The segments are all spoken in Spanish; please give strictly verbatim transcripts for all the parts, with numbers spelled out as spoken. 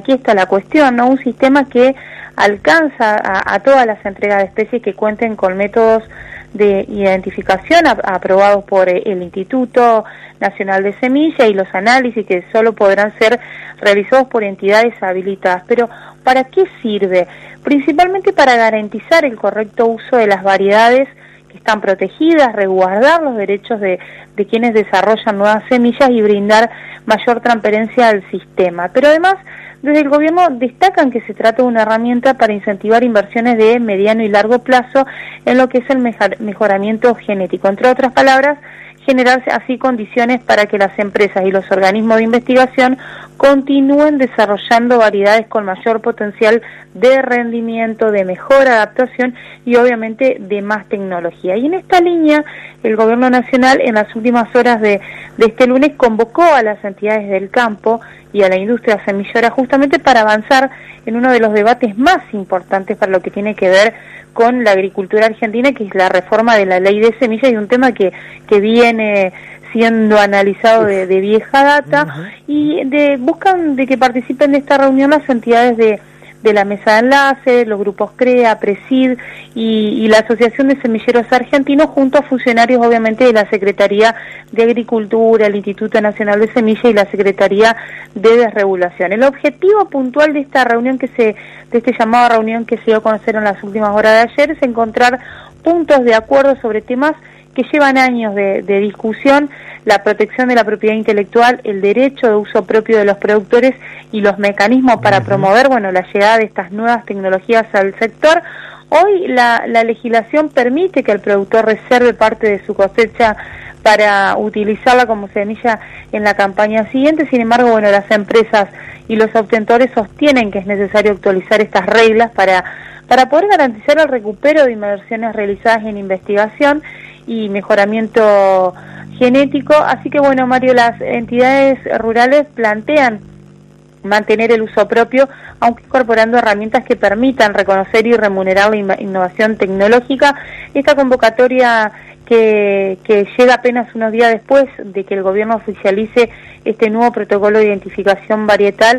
aquí está la cuestión, ¿no? Un sistema que alcanza a, a todas las entregas de especies que cuenten con métodos de identificación a, aprobados por el Instituto Nacional de Semilla y los análisis que solo podrán ser realizados por entidades habilitadas. Pero, ¿para qué sirve? Principalmente para garantizar el correcto uso de las variedades que están protegidas, resguardar los derechos de, de quienes desarrollan nuevas semillas y brindar mayor transparencia al sistema. Pero además, desde el gobierno destacan que se trata de una herramienta para incentivar inversiones de mediano y largo plazo en lo que es el mejoramiento genético. Entre otras palabras, generarse así condiciones para que las empresas y los organismos de investigación continúen desarrollando variedades con mayor potencial de rendimiento, de mejor adaptación y obviamente de más tecnología. Y en esta línea, el Gobierno Nacional en las últimas horas de, de este lunes convocó a las entidades del campo y a la industria semillera justamente para avanzar en uno de los debates más importantes para lo que tiene que ver con la agricultura argentina, que es la reforma de la ley de semillas, y un tema que, que viene siendo analizado de, de vieja data, uh-huh. y de, buscan de que participen de esta reunión las entidades de, de la mesa de enlace, los grupos CREA, PRESID y, y la Asociación de Semilleros Argentinos, junto a funcionarios obviamente de la Secretaría de Agricultura, el Instituto Nacional de Semilla y la Secretaría de Desregulación. El objetivo puntual de esta reunión que se, de este llamado a reunión que se dio a conocer en las últimas horas de ayer, es encontrar puntos de acuerdo sobre temas que llevan años de, de discusión: la protección de la propiedad intelectual, el derecho de uso propio de los productores y los mecanismos para uh-huh. promover, bueno, la llegada de estas nuevas tecnologías al sector. Hoy la, la legislación permite que el productor reserve parte de su cosecha para utilizarla como semilla en la campaña siguiente. Sin embargo, bueno, las empresas y los obtentores sostienen que es necesario actualizar estas reglas para, para poder garantizar el recupero de inversiones realizadas en investigación y mejoramiento genético. Así que bueno, Mario, las entidades rurales plantean mantener el uso propio, aunque incorporando herramientas que permitan reconocer y remunerar la innovación tecnológica. Esta convocatoria que, que llega apenas unos días después de que el gobierno oficialice este nuevo protocolo de identificación varietal,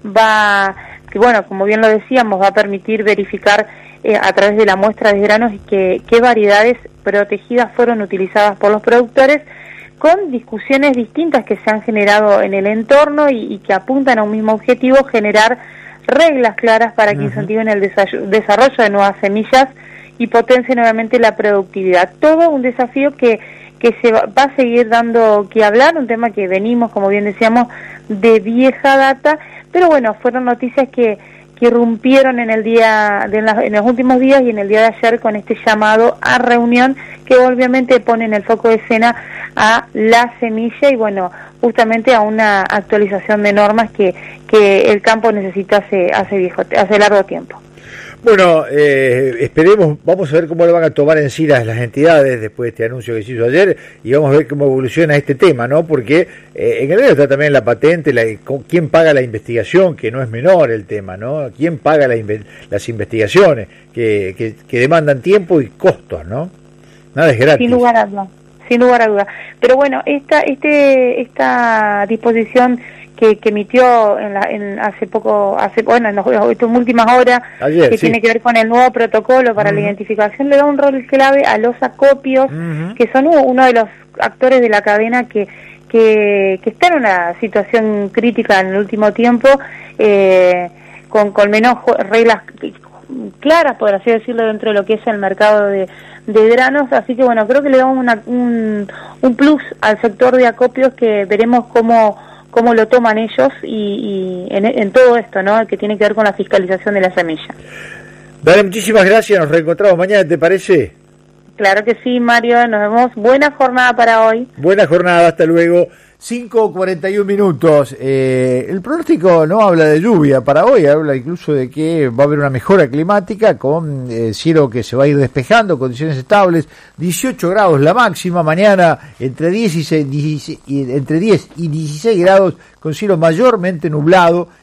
va, que bueno, como bien lo decíamos, va a permitir verificar eh, a través de la muestra de granos que qué variedades protegidas fueron utilizadas por los productores, con discusiones distintas que se han generado en el entorno y, y que apuntan a un mismo objetivo: generar reglas claras para que uh-huh. incentiven el desarrollo de nuevas semillas y potencien nuevamente la productividad. Todo un desafío que, que se va, va a seguir dando que hablar, un tema que venimos, como bien decíamos, de vieja data, pero bueno, fueron noticias que, que irrumpieron en el día de la, en los últimos días y en el día de ayer con este llamado a reunión que obviamente pone en el foco de escena a la semilla y bueno, justamente a una actualización de normas que, que el campo necesita hace, hace viejo, hace largo tiempo. Bueno, eh, esperemos, vamos a ver cómo lo van a tomar en sí las, las entidades después de este anuncio que se hizo ayer, y vamos a ver cómo evoluciona este tema, ¿no? Porque eh, en el medio está también la patente, la, quién paga la investigación, que no es menor el tema, ¿no? ¿Quién paga la, las investigaciones que, que, que demandan tiempo y costos, ¿no? Nada es gratis. Sin lugar a duda, sin lugar a duda. Pero bueno, esta, este, esta disposición que, que emitió en, la, en hace poco, hace bueno, en estas últimas horas, Ayer, que sí. tiene que ver con el nuevo protocolo para uh-huh. la identificación, le da un rol clave a los acopios, uh-huh. que son uno de los actores de la cadena que que, que está en una situación crítica en el último tiempo, eh, con, con menos reglas claras, por así decirlo, dentro de lo que es el mercado de, de granos. Así que bueno, creo que le damos una, un, un plus al sector de acopios, que veremos cómo cómo lo toman ellos y, y en, en todo esto, ¿no?, que tiene que ver con la fiscalización de la semilla. Dale, muchísimas gracias, nos reencontramos mañana, ¿te parece? Claro que sí, Mario, nos vemos. Buena jornada para hoy. Buena jornada, hasta luego. cinco cuarenta y uno minutos. Eh, el pronóstico no habla de lluvia para hoy, habla incluso de que va a haber una mejora climática con eh, cielo que se va a ir despejando, condiciones estables, dieciocho grados la máxima, mañana entre diez y, seis, dieciséis, entre diez y dieciséis grados con cielo mayormente nublado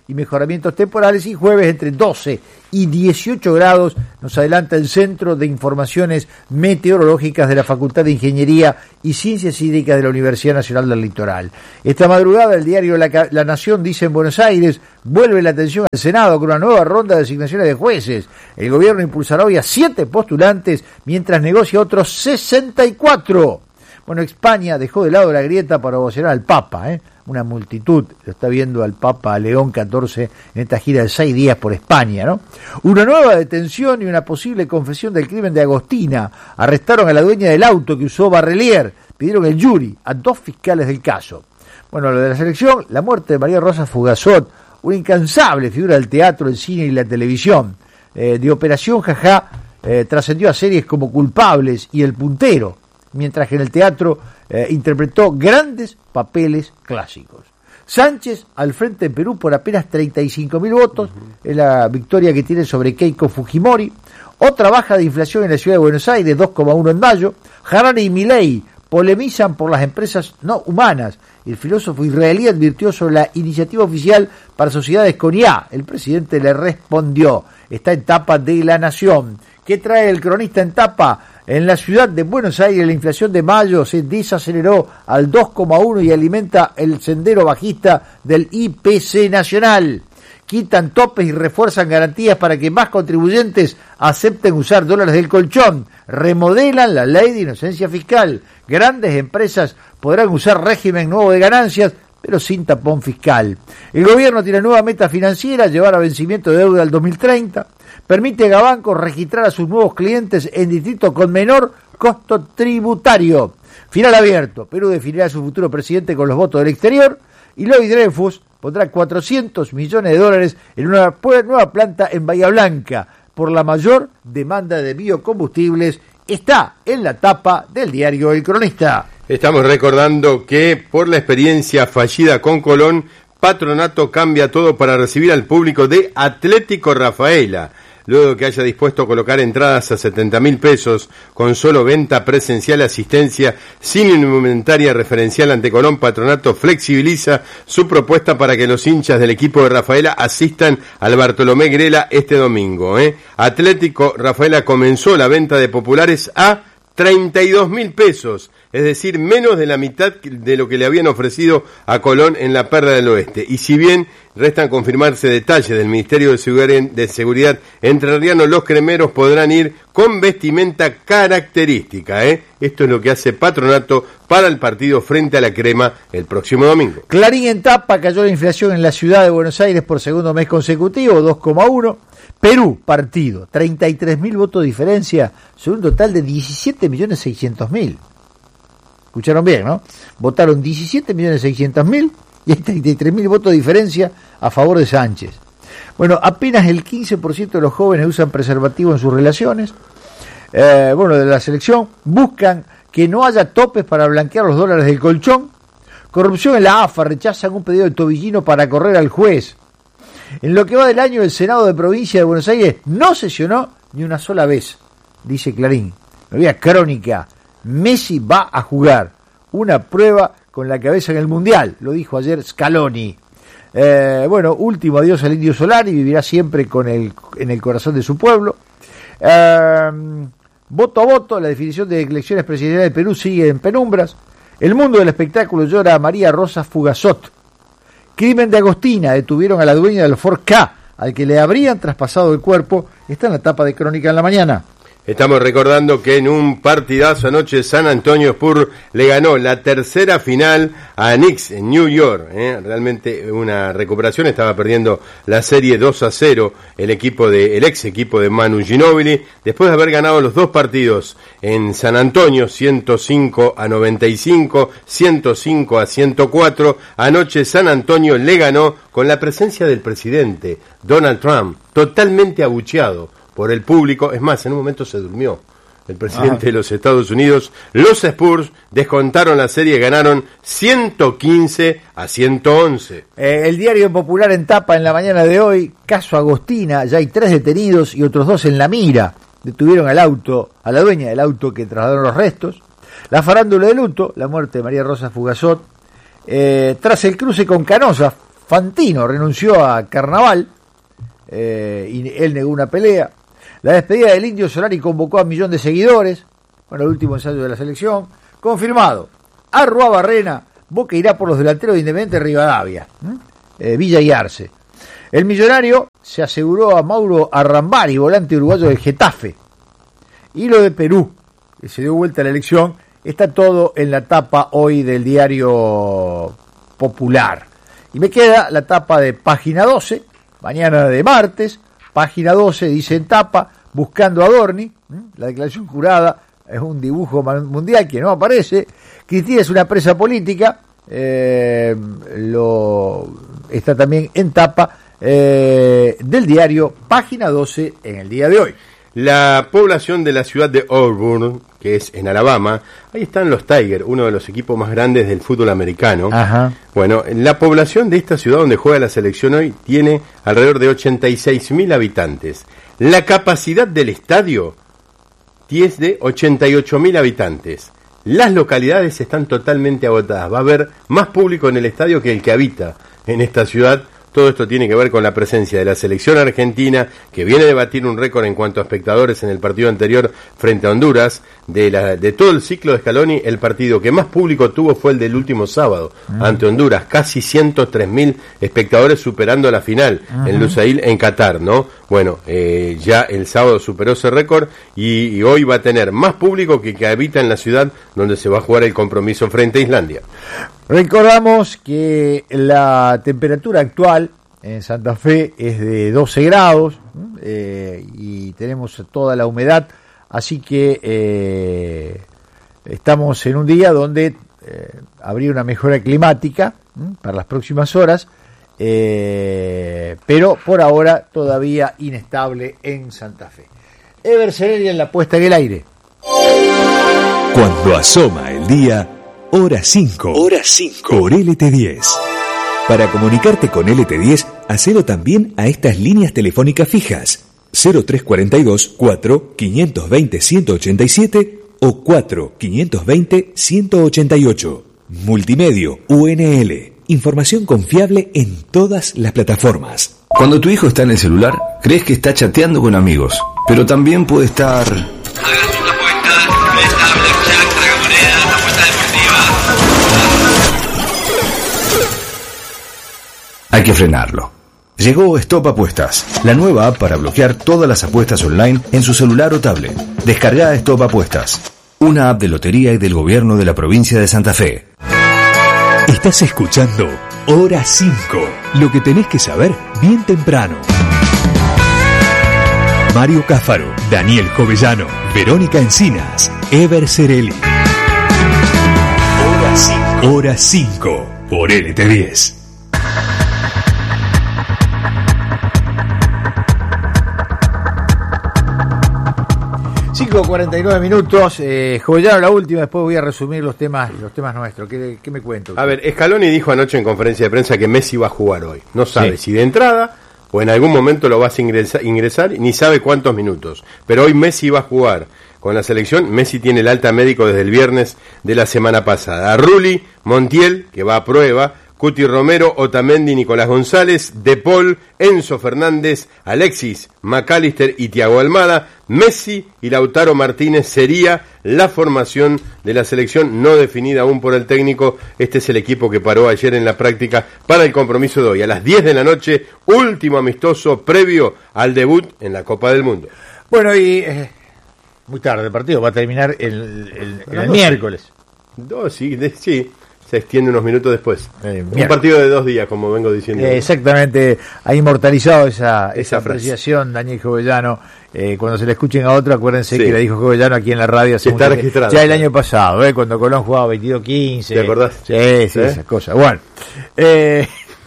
y mejoramientos temporales, y jueves entre doce y dieciocho grados, nos adelanta el Centro de Informaciones Meteorológicas de la Facultad de Ingeniería y Ciencias Hídricas de la Universidad Nacional del Litoral. Esta madrugada el diario La, la Nación dice: en Buenos Aires vuelve la atención al Senado con una nueva ronda de designaciones de jueces. El gobierno impulsará hoy a siete postulantes mientras negocia otros sesenta y cuatro. Bueno, España dejó de lado la grieta para ovacionar al Papa, ¿eh? Una multitud lo está viendo al Papa León catorce en esta gira de seis días por España, ¿no? Una nueva detención y una posible confesión del crimen de Agostina. Arrestaron a la dueña del auto que usó Barrelier. Pidieron el jury a dos fiscales del caso. Bueno, lo de la selección, la muerte de María Rosa Fugazot, una incansable figura del teatro, el cine y la televisión. Eh, de Operación Jajá eh, trascendió a series como Culpables y El Puntero, mientras que en el teatro eh, interpretó grandes papeles clásicos. Sánchez al frente en Perú por apenas treinta y cinco mil votos, uh-huh. Es la victoria que tiene sobre Keiko Fujimori. Otra baja de inflación en la ciudad de Buenos Aires, dos coma uno en mayo. Harari y Milei polemizan por las empresas no humanas. El filósofo israelí advirtió sobre la iniciativa oficial para sociedades con I A. El presidente le respondió. Está en tapa de La Nación. ¿Qué trae el cronista en tapa? En la ciudad de Buenos Aires la inflación de mayo se desaceleró al dos coma uno y alimenta el sendero bajista del I P C nacional. Quitan topes y refuerzan garantías para que más contribuyentes acepten usar dólares del colchón. Remodelan la ley de inocencia fiscal. Grandes empresas podrán usar régimen nuevo de ganancias, pero sin tapón fiscal. El gobierno tiene nueva meta financiera, llevar a vencimiento de deuda al dos mil treinta. Permite a Gabanco registrar a sus nuevos clientes en distritos con menor costo tributario. Final abierto. Perú definirá a su futuro presidente con los votos del exterior. Y Lloyd Dreyfus pondrá cuatrocientos millones de dólares en una nueva planta en Bahía Blanca por la mayor demanda de biocombustibles. Está en la tapa del diario El Cronista. Estamos recordando que por la experiencia fallida con Colón, Patronato cambia todo para recibir al público de Atlético Rafaela. Luego de que haya dispuesto a colocar entradas a setenta mil pesos con solo venta presencial, asistencia sin indumentaria referencial ante Colón, Patronato flexibiliza su propuesta para que los hinchas del equipo de Rafaela asistan al Bartolomé Grela este domingo. ¿eh? Atlético Rafaela comenzó la venta de populares a treinta y dos mil pesos, es decir, menos de la mitad de lo que le habían ofrecido a Colón en la Perla del Oeste. Y si bien restan confirmarse detalles del Ministerio de Seguridad entrerriano, los cremeros podrán ir con vestimenta característica. ¿eh? Esto es lo que hace Patronato para el partido frente a la Crema el próximo domingo. Clarín en tapa: cayó la inflación en la ciudad de Buenos Aires por segundo mes consecutivo, dos coma uno. Perú, partido, treinta y tres mil votos de diferencia sobre un total de diecisiete millones seiscientos mil. Escucharon bien, ¿no? Votaron diecisiete millones seiscientos mil y hay treinta y tres mil votos de diferencia a favor de Sánchez. Bueno, apenas el quince por ciento de los jóvenes usan preservativo en sus relaciones. Eh, bueno, de la selección, buscan que no haya topes para blanquear los dólares del colchón. Corrupción en la A F A, rechazan un pedido de Tobillino para correr al juez. En lo que va del año, el Senado de Provincia de Buenos Aires no sesionó ni una sola vez, dice Clarín. Novia crónica: Messi va a jugar una prueba con la cabeza en el Mundial, lo dijo ayer Scaloni. Eh, bueno, último adiós al Indio Solari, vivirá siempre con el, en el corazón de su pueblo. Eh, voto a voto, la definición de elecciones presidenciales de Perú sigue en penumbras. El mundo del espectáculo llora a María Rosa Fugazot. Crimen de Agostina, detuvieron a la dueña del Ford K, al que le habrían traspasado el cuerpo. Está en la tapa de Crónica en la Mañana. Estamos recordando que en un partidazo anoche San Antonio Spurs le ganó la tercera final a Knicks en New York. ¿eh? Realmente una recuperación, estaba perdiendo la serie dos a cero el equipo de, el ex equipo de Manu Ginóbili, después de haber ganado los dos partidos en San Antonio, ciento cinco a noventa y cinco, ciento cinco a ciento cuatro. Anoche San Antonio le ganó con la presencia del presidente Donald Trump, totalmente abucheado por el público. Es más, en un momento se durmió el presidente ah. de los Estados Unidos. Los Spurs descontaron la serie y ganaron ciento quince a ciento once. Eh, el diario Popular en tapa en la mañana de hoy: caso Agostina, ya hay tres detenidos y otros dos en la mira. Detuvieron al auto, a la dueña del auto que trasladaron los restos. La farándula de luto, la muerte de María Rosa Fugazot. Eh, tras el cruce con Canosa, Fantino renunció a Carnaval, eh, y él negó una pelea. La despedida del Indio Solari convocó a un millón de seguidores. Bueno, el último ensayo de la selección. Confirmado. Arruabarrena, Boca irá por los delanteros de Independiente Rivadavia, eh, Villa y Arce. El Millonario se aseguró a Mauro Arrambari, volante uruguayo del Getafe. Y lo de Perú, que se dio vuelta a la elección, está todo en la tapa hoy del Diario Popular. Y me queda la tapa de Página doce, mañana de martes, Página doce dice en tapa, buscando a Dorni, la declaración jurada es un dibujo mundial que no aparece. Cristina es una presa política, eh, lo está también en tapa eh, del diario Página doce en el día de hoy. La población de la ciudad de Auburn, que es en Alabama, ahí están los Tigers, uno de los equipos más grandes del fútbol americano. Ajá. Bueno, la población de esta ciudad donde juega la selección hoy tiene alrededor de ochenta y seis mil habitantes. La capacidad del estadio es de ochenta y ocho mil habitantes. Las localidades están totalmente agotadas. Va a haber más público en el estadio que el que habita en esta ciudad. Todo esto tiene que ver con la presencia de la selección argentina, que viene de batir un récord en cuanto a espectadores en el partido anterior frente a Honduras. De, la, de todo el ciclo de Scaloni, el partido que más público tuvo fue el del último sábado, uh-huh. ante Honduras. Casi ciento tres mil espectadores, superando la final uh-huh. en Lusail, en Qatar, ¿no? Bueno, eh, ya el sábado superó ese récord y, y hoy va a tener más público que que habita en la ciudad donde se va a jugar el compromiso frente a Islandia. Recordamos que la temperatura actual en Santa Fe es de doce grados eh, y tenemos toda la humedad, así que eh, estamos en un día donde eh, habría una mejora climática ¿eh? para las próximas horas, eh, pero por ahora todavía inestable en Santa Fe. Ever Serelli en la puesta en el aire. Cuando asoma el día, hora cinco. Hora cinco. Por L T diez. Para comunicarte con L T diez, hacelo también a estas líneas telefónicas fijas. cero tres cuarenta y dos, cuatro, quinientos veinte, ciento ochenta y siete o cuatro, quinientos veinte, ciento ochenta y ocho. Multimedio U N L. Información confiable en todas las plataformas. Cuando tu hijo está en el celular, crees que está chateando con amigos, pero también puede estar... Hagas tus apuestas, Meta, Blackjack, Tragamonedas, apuesta deportiva. Hay que frenarlo. Llegó Stop Apuestas, la nueva app para bloquear todas las apuestas online en su celular o tablet. Descarga Stop Apuestas, una app de lotería y del gobierno de la provincia de Santa Fe. Estás escuchando Hora cinco, lo que tenés que saber bien temprano. Mario Cáfaro, Daniel Jovellano, Verónica Encinas, Ever Serelli. Hora cinco. Hora cinco, por L T diez. cinco cuarenta y nueve minutos, eh, Jovellano la última, después voy a resumir los temas los temas nuestros. ¿Qué, qué me cuento? A ver, Scaloni dijo anoche en conferencia de prensa que Messi va a jugar hoy. No sabe sí. si de entrada o en algún momento lo vas a ingresar, ingresar, ni sabe cuántos minutos. Pero hoy Messi va a jugar con la selección. Messi tiene el alta médico desde el viernes de la semana pasada. Rulli, Montiel, que va a prueba, Cuti Romero, Otamendi, Nicolás González, De Paul, Enzo Fernández, Alexis, McAllister y Thiago Almada. Messi y Lautaro Martínez sería la formación de la selección, no definida aún por el técnico. Este es el equipo que paró ayer en la práctica para el compromiso de hoy. A las diez de la noche, último amistoso previo al debut en la Copa del Mundo. Bueno, y eh, muy tarde el partido, va a terminar el, el, el, el miércoles. No, sí, de, sí. Se extiende unos minutos después. Eh, un partido de dos días, como vengo diciendo. Eh, exactamente, ha inmortalizado esa, esa, esa apreciación Daniel Jovellano. Eh, cuando se le escuchen a otro, acuérdense sí. que le dijo Jovellano aquí en la radio. Hace está registrado. Ya el año pasado, ¿eh? Cuando Colón jugaba veintidós quince. ¿Te acordás? Sí, sí, ¿Sí? esas cosas. Bueno, eh,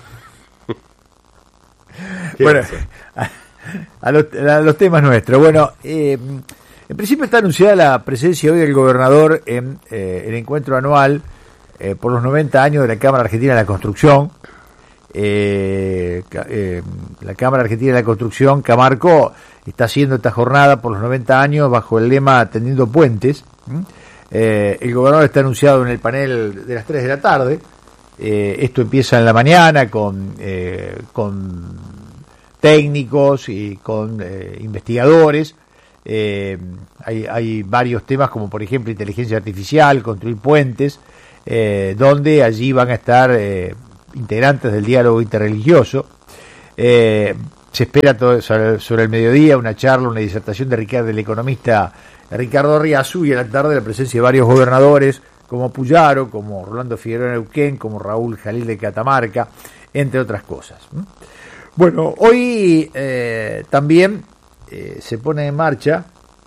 bueno a, a, los, a los temas nuestros. Bueno, eh, en principio está anunciada la presencia hoy del gobernador en eh, el encuentro anual Eh, por los noventa años de la Cámara Argentina de la Construcción. Eh, eh, la Cámara Argentina de la Construcción, Camarco, está haciendo esta jornada por los noventa años bajo el lema Tendiendo Puentes. Eh, el gobernador está anunciado en el panel de las tres de la tarde. Eh, esto empieza en la mañana con, eh, con técnicos y con eh, investigadores. Eh, hay, hay varios temas como por ejemplo inteligencia artificial, construir puentes, eh, donde allí van a estar eh, integrantes del diálogo interreligioso. Eh, se espera todo sobre, sobre el mediodía una charla, una disertación de Ricardo, del economista Ricardo Riazú, y a la tarde la presencia de varios gobernadores como Puyaro, como Rolando Figueroa Neuquén, como Raúl Jalil de Catamarca, entre otras cosas. Bueno, hoy eh, también eh, se pone en marcha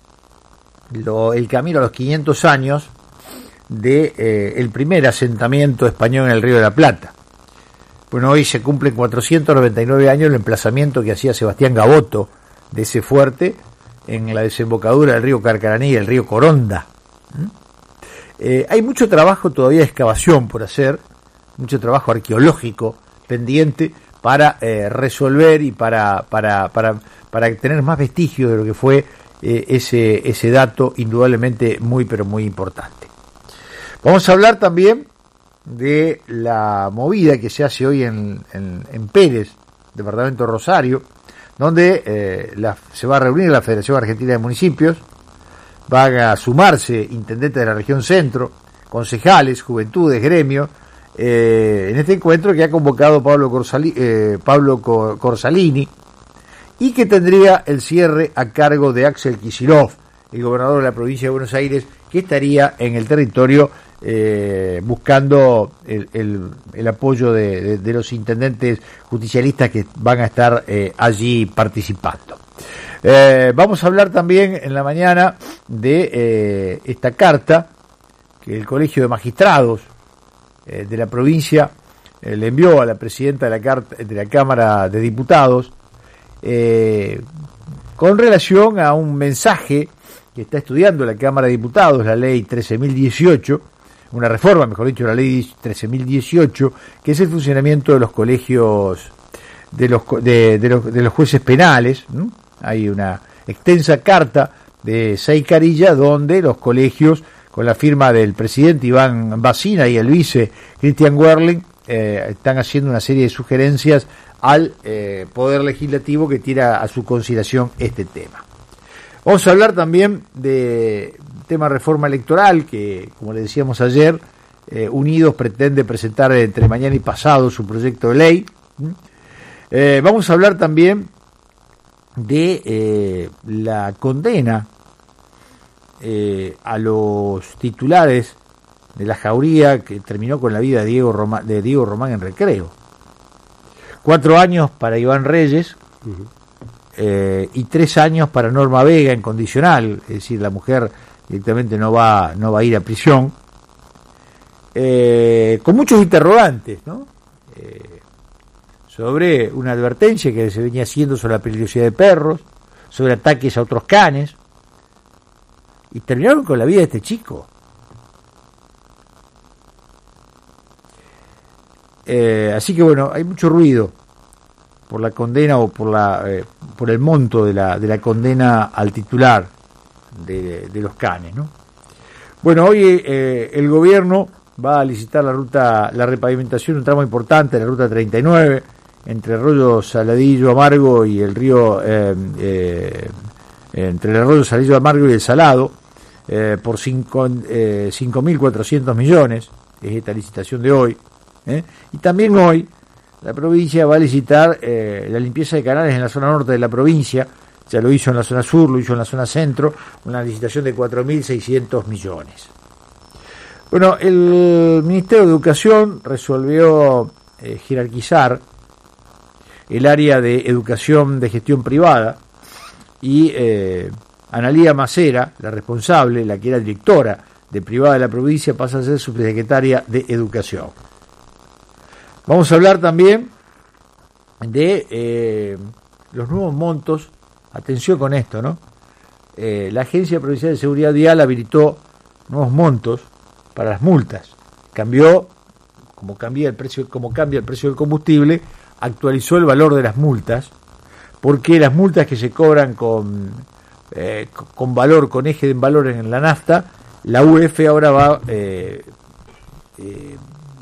lo, el camino a los quinientos años de eh, el primer asentamiento español en el Río de la Plata. Bueno, hoy se cumplen cuatrocientos noventa y nueve años el emplazamiento que hacía Sebastián Gaboto de ese fuerte en la desembocadura del río Carcaraní y el río Coronda. ¿Mm? Eh, hay mucho trabajo todavía de excavación por hacer, mucho trabajo arqueológico pendiente para eh, resolver y para, para, para, para tener más vestigios de lo que fue eh, ese, ese dato indudablemente muy pero muy importante. Vamos a hablar también de la movida que se hace hoy en, en, en Pérez, departamento de Rosario, donde eh, la, se va a reunir la Federación Argentina de Municipios, van a sumarse intendentes de la región centro, concejales, juventudes, gremios, eh, en este encuentro que ha convocado Pablo, Corsali, eh, Pablo Corsalini, y que tendría el cierre a cargo de Axel Kicillof, el gobernador de la provincia de Buenos Aires, que estaría en el territorio eh, buscando el, el, el apoyo de, de, de los intendentes justicialistas que van a estar eh, allí participando. Eh, vamos a hablar también en la mañana de eh, esta carta que el Colegio de Magistrados eh, de la provincia eh, le envió a la presidenta de la, carta, de la Cámara de Diputados eh, con relación a un mensaje que está estudiando la Cámara de Diputados, la ley trece mil dieciocho, una reforma, mejor dicho, la ley trece mil dieciocho, que es el funcionamiento de los colegios de los, de, de los, de los jueces penales, ¿no? Hay una extensa carta de seis carillas donde los colegios, con la firma del presidente Iván Bacina y el vice Cristian Werling, eh, están haciendo una serie de sugerencias al eh, Poder Legislativo que tira a su consideración este tema. Vamos a hablar también de tema reforma electoral que, como le decíamos ayer, eh, Unidos pretende presentar entre mañana y pasado su proyecto de ley. Eh, vamos a hablar también de eh, la condena eh, a los titulares de la jauría que terminó con la vida de Diego Román, de Diego Román en Recreo. Cuatro años para Iván Reyes uh-huh. eh, y tres años para Norma Vega en condicional, es decir, la mujer directamente no va no va a ir a prisión, eh, con muchos interrogantes, ¿no? Eh, sobre una advertencia que se venía haciendo sobre la peligrosidad de perros, sobre ataques a otros canes, y terminaron con la vida de este chico. Eh, así que bueno, hay mucho ruido por la condena o por la eh, por el monto de la de la condena al titular de, de los canes, ¿no? Bueno, hoy eh, el gobierno va a licitar la ruta, la repavimentación, un tramo importante, la ruta treinta y nueve, entre el arroyo Saladillo Amargo y el río, eh, eh, entre el arroyo Saladillo Amargo y el Salado, eh, por cinco mil cuatrocientos millones, es esta licitación de hoy. ¿eh? Y también hoy la provincia va a licitar eh, la limpieza de canales en la zona norte de la provincia, ya lo hizo en la zona sur, lo hizo en la zona centro, una licitación de cuatro mil seiscientos millones. Bueno, el Ministerio de Educación resolvió eh, jerarquizar el área de educación de gestión privada y eh, Analía Macera, la responsable, la que era directora de privada de la provincia, pasa a ser subsecretaria de Educación. Vamos a hablar también de eh, los nuevos montos. Atención con esto, ¿no? Eh, la Agencia Provincial de Seguridad Vial habilitó nuevos montos para las multas. Cambió, como cambia el precio, como cambia el precio del combustible, actualizó el valor de las multas, porque las multas que se cobran con eh, con valor, con eje de valor en la nafta, la U E F ahora va eh, eh,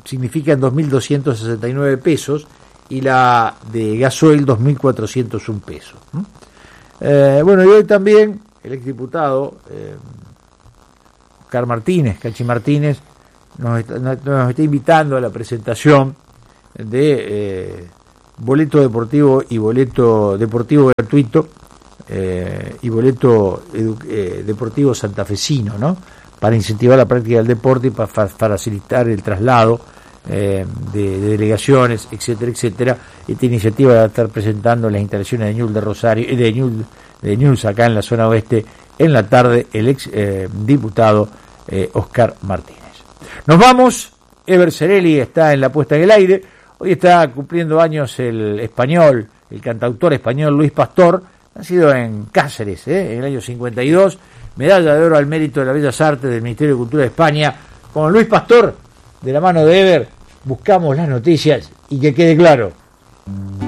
significan dos mil doscientos sesenta y nueve pesos y la de gasoil dos mil cuatrocientos un pesos. ¿Mm? Eh, bueno, y hoy también el exdiputado eh, Oscar Martínez, Cachi Martínez, nos está, nos está invitando a la presentación de eh, boleto deportivo y boleto deportivo gratuito eh, y boleto edu- eh, deportivo santafesino, ¿no? Para incentivar la práctica del deporte y para fa- facilitar el traslado eh, de, de delegaciones, etcétera, etcétera. Esta iniciativa va a estar presentando las instalaciones de Ñul de Rosario, de Ñul, de Ñuls acá en la zona oeste, en la tarde, el ex eh, diputado eh, Oscar Martínez. Nos vamos, Ever Cerelli está en la puesta en el aire. Hoy está cumpliendo años el español, el cantautor español Luis Pastor, nacido en Cáceres, ¿eh? en el año cincuenta y dos, medalla de oro al mérito de las Bellas Artes del Ministerio de Cultura de España. Con Luis Pastor, de la mano de Ever, buscamos las noticias y que quede claro.